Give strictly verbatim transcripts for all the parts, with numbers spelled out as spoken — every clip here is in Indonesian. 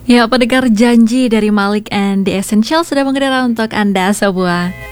Ya, pendengar janji dari Malik and The Essential sudah mengudara untuk Anda sebuah.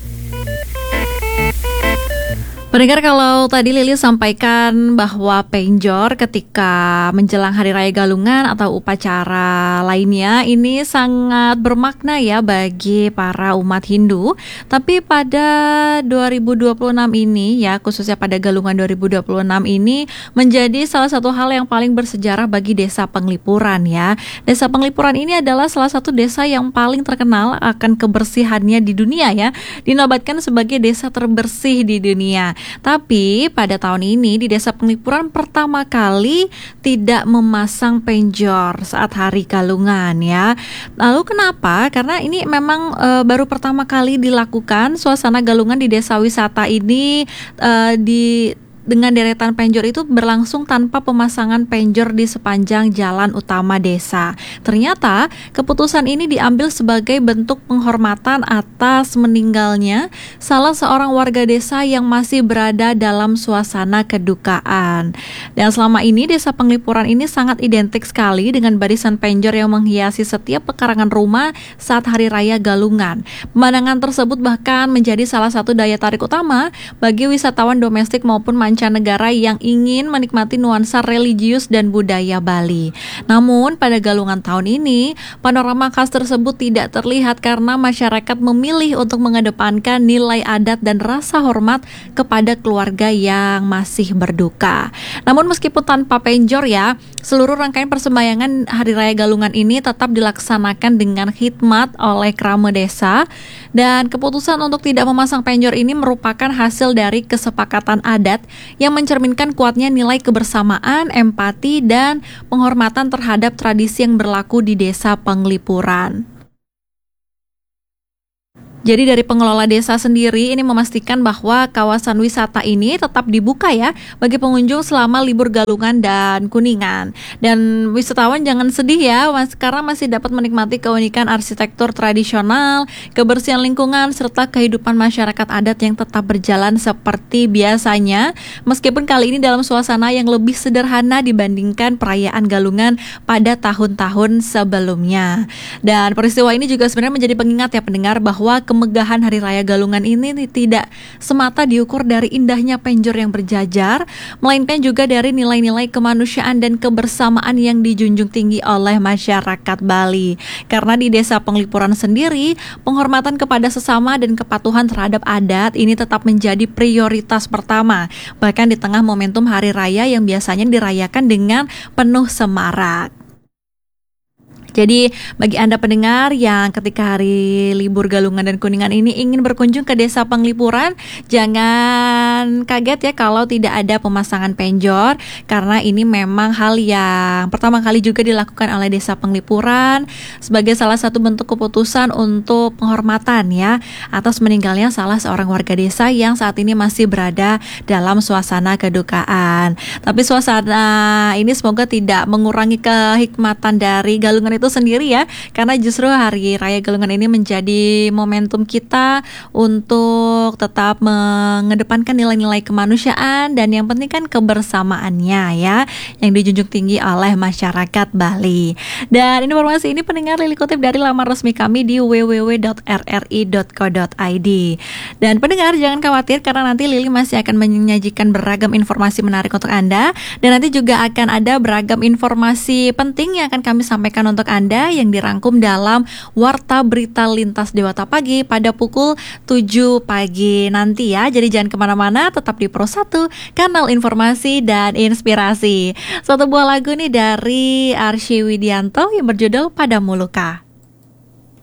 Pendengar, kalau tadi Lili sampaikan bahwa penjor ketika menjelang Hari Raya Galungan atau upacara lainnya ini sangat bermakna ya bagi para umat Hindu. Tapi pada dua ribu dua puluh enam ini ya, khususnya pada Galungan dua ribu dua puluh enam ini menjadi salah satu hal yang paling bersejarah bagi Desa Penglipuran ya. Desa Penglipuran ini adalah salah satu desa yang paling terkenal akan kebersihannya di dunia ya. Dinobatkan sebagai desa terbersih di dunia. Tapi pada tahun ini di Desa Penglipuran pertama kali tidak memasang penjor saat Hari Galungan ya. Lalu kenapa? Karena ini memang e, baru pertama kali dilakukan suasana Galungan di desa wisata ini e, di dengan deretan penjor itu berlangsung tanpa pemasangan penjor di sepanjang jalan utama desa. Ternyata keputusan ini diambil sebagai bentuk penghormatan atas meninggalnya salah seorang warga desa yang masih berada dalam suasana kedukaan. Dan selama ini Desa Penglipuran ini sangat identik sekali dengan barisan penjor yang menghiasi setiap pekarangan rumah saat Hari Raya Galungan. Pemandangan tersebut bahkan menjadi salah satu daya tarik utama bagi wisatawan domestik maupun mancanegara yang ingin menikmati nuansa religius dan budaya Bali. Namun pada Galungan tahun ini, panorama khas tersebut tidak terlihat karena masyarakat memilih untuk mengedepankan nilai adat dan rasa hormat kepada keluarga yang masih berduka. Namun meskipun tanpa penjor ya, seluruh rangkaian persembayangan Hari Raya Galungan ini tetap dilaksanakan dengan khidmat oleh Krama Desa, dan keputusan untuk tidak memasang penjor ini merupakan hasil dari kesepakatan adat yang mencerminkan kuatnya nilai kebersamaan, empati, dan penghormatan terhadap tradisi yang berlaku di Desa Penglipuran. Jadi dari pengelola desa sendiri ini memastikan bahwa kawasan wisata ini tetap dibuka ya bagi pengunjung selama libur Galungan dan Kuningan. Dan wisatawan jangan sedih ya, mas, karena masih dapat menikmati keunikan arsitektur tradisional, kebersihan lingkungan, serta kehidupan masyarakat adat yang tetap berjalan seperti biasanya. Meskipun kali ini dalam suasana yang lebih sederhana dibandingkan perayaan Galungan pada tahun-tahun sebelumnya. Dan peristiwa ini juga sebenarnya menjadi pengingat ya pendengar bahwa kemegahan Hari Raya Galungan ini tidak semata diukur dari indahnya penjor yang berjajar, melainkan juga dari nilai-nilai kemanusiaan dan kebersamaan yang dijunjung tinggi oleh masyarakat Bali. Karena di Desa Penglipuran sendiri, penghormatan kepada sesama dan kepatuhan terhadap adat ini tetap menjadi prioritas pertama, bahkan di tengah momentum Hari Raya yang biasanya dirayakan dengan penuh semarak. Jadi bagi Anda pendengar yang ketika hari libur Galungan dan Kuningan ini ingin berkunjung ke Desa Penglipuran, jangan kaget ya kalau tidak ada pemasangan penjor, karena ini memang hal yang pertama kali juga dilakukan oleh Desa Penglipuran sebagai salah satu bentuk keputusan untuk penghormatan ya atas meninggalnya salah seorang warga desa yang saat ini masih berada dalam suasana kedukaan. Tapi suasana ini semoga tidak mengurangi kehikmatan dari Galungan itu sendiri ya, karena justru Hari Raya Galungan ini menjadi momentum kita untuk tetap mengedepankan nilai-nilai kemanusiaan dan yang penting kan kebersamaannya ya, yang dijunjung tinggi oleh masyarakat Bali. Dan informasi ini pendengar Lili kutip dari laman resmi kami di w w w dot r r i dot co dot i d. Dan pendengar jangan khawatir karena nanti Lili masih akan menyajikan beragam informasi menarik untuk Anda, dan nanti juga akan ada beragam informasi penting yang akan kami sampaikan untuk Anda yang dirangkum dalam Warta Berita Lintas Dewata Pagi pada pukul tujuh pagi nanti ya. Jadi jangan kemana-mana, tetap di Pro satu, kanal informasi dan inspirasi. Satu buah lagu nih dari Arsy Widianto yang berjudul Padamu Luka.